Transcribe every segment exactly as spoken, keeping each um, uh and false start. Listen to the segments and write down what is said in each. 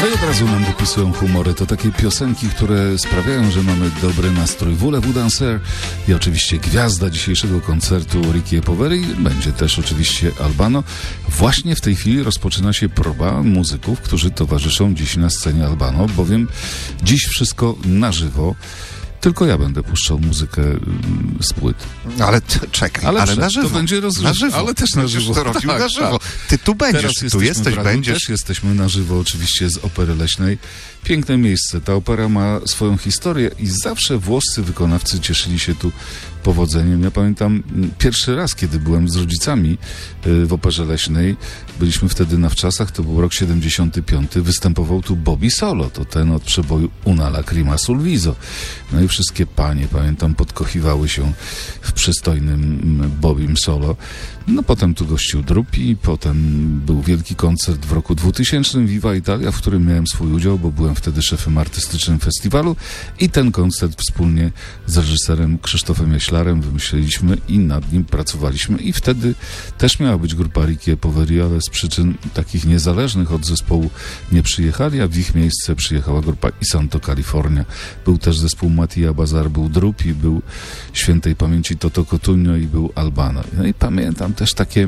No i od razu nam dopisują humory. To takie piosenki, które sprawiają, że mamy dobry nastrój. Voulez-vous danser i oczywiście gwiazda dzisiejszego koncertu Ricky Poveri. Będzie też oczywiście Albano. Właśnie w tej chwili rozpoczyna się próba muzyków, którzy towarzyszą dziś na scenie Albano, bowiem dziś wszystko na żywo. Tylko ja będę puszczał muzykę z płyt. Ale t- czekaj, ale, ale na żywo. To będzie roz... na żywo. Ale też na żywo. To robił tak, na żywo. Tak. Ty tu będziesz, Teraz tu jesteś, będziesz. Też jesteśmy na żywo oczywiście z Opery Leśnej. Piękne miejsce. Ta opera ma swoją historię i zawsze włoscy wykonawcy cieszyli się tu powodzeniem. Ja pamiętam pierwszy raz, kiedy byłem z rodzicami w Operze Leśnej. Byliśmy wtedy na wczasach, to był rok siedemdziesiąty piąty. Występował tu Bobby Solo. To ten od przeboju Una lacrima sul viso. No i wszystkie panie, pamiętam, podkochiwały się w przystojnym Bobbym Solo. No potem tu gościł Drupi, potem był wielki koncert w roku dwutysięcznym Viva Italia, w którym miałem swój udział, bo byłem wtedy szefem artystycznym festiwalu i ten koncert wspólnie z reżyserem Krzysztofem Jaślarem wymyśliliśmy i nad nim pracowaliśmy i wtedy też miała być grupa Ricky Poveri, ale z przyczyn takich niezależnych od zespołu nie przyjechali, a w ich miejsce przyjechała grupa Isanto California. Był też zespół Mattia Bazar, był Drupi, był świętej pamięci Toto Cotugno i był Albano. No i pamiętam też takie y,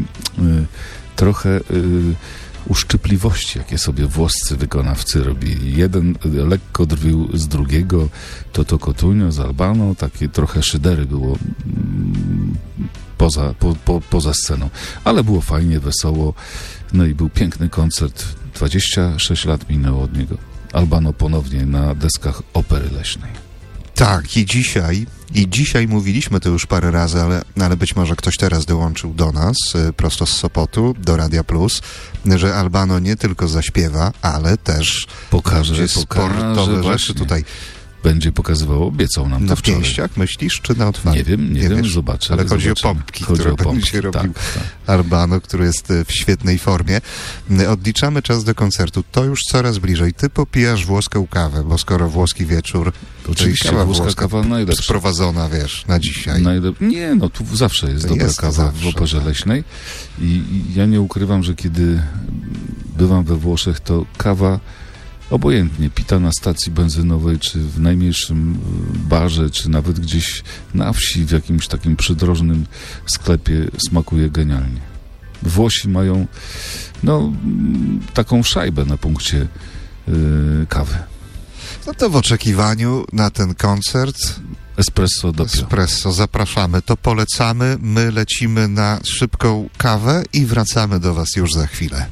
trochę y, uszczypliwości, jakie sobie włoscy wykonawcy robili. Jeden lekko drwił z drugiego, Toto Cotugno z Albano, takie trochę szydery było mm, poza, po, po, poza sceną. Ale było fajnie, wesoło, no i był piękny koncert. dwadzieścia sześć lat minęło od niego. Albano ponownie na deskach Opery Leśnej. Tak, i dzisiaj, i dzisiaj mówiliśmy to już parę razy, ale, ale być może ktoś teraz dołączył do nas, y, prosto z Sopotu, do Radia Plus, że Albano nie tylko zaśpiewa, ale też pokaże, będzie sportowe rzeczy tutaj. Będzie pokazywał, obiecał nam na to wczoraj. pięściach, myślisz, czy na otwarciu? Nie wiem, nie, nie wiem, wiesz, zobaczę. Ale chodzi zobaczymy. o pompki, chodzi które o pompki. będzie robił tak, tak. Albano, który jest w świetnej formie. Odliczamy czas do koncertu. To już coraz bliżej. Ty popijasz włoską kawę, bo skoro włoski wieczór, oczywiście kawa włoska włoska kawa najlepsza. Sprowadzona, wiesz, na dzisiaj. Najlep... Nie, no tu zawsze jest to dobra jest kawa zawsze, w Operze tak. Leśnej. I, I ja nie ukrywam, że kiedy bywam we Włoszech, to kawa obojętnie pita na stacji benzynowej, czy w najmniejszym barze, czy nawet gdzieś na wsi, w jakimś takim przydrożnym sklepie smakuje genialnie. Włosi mają no taką szajbę na punkcie yy, kawy. No to w oczekiwaniu na ten koncert Espresso dopiero. Espresso, zapraszamy, to polecamy, my lecimy na szybką kawę i wracamy do was już za chwilę.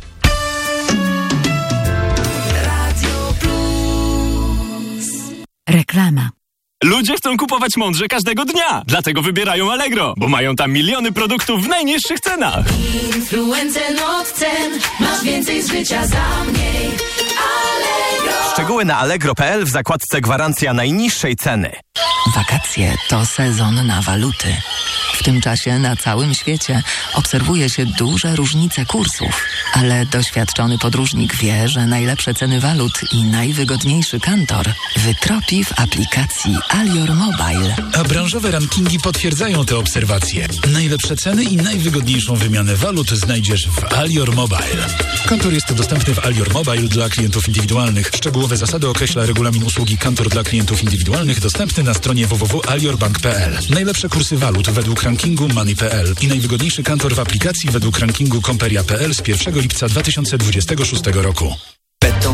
Reklama. Ludzie chcą kupować mądrze każdego dnia, dlatego wybierają Allegro, bo mają tam miliony produktów w najniższych cenach. Influencer od cen, masz więcej z życia za mniej. Allegro. Szczegóły na allegro kropka p l w zakładce gwarancja najniższej ceny. Wakacje to sezon na waluty. W tym czasie na całym świecie obserwuje się duże różnice kursów, ale doświadczony podróżnik wie, że najlepsze ceny walut i najwygodniejszy kantor wytropi w aplikacji Alior Mobile. A branżowe rankingi potwierdzają te obserwacje. Najlepsze ceny i najwygodniejszą wymianę walut znajdziesz w Alior Mobile. Kantor jest dostępny w Alior Mobile dla klientów indywidualnych. Szczegółowe zasady określa regulamin usługi Kantor dla klientów indywidualnych dostępny na stronie w w w kropka aliorbank kropka p l. Najlepsze kursy walut według rankingu Money kropka p l i najwygodniejszy kantor w aplikacji według rankingu Komperia kropka p l z pierwszego lipca dwa tysiące dwudziestego szóstego roku.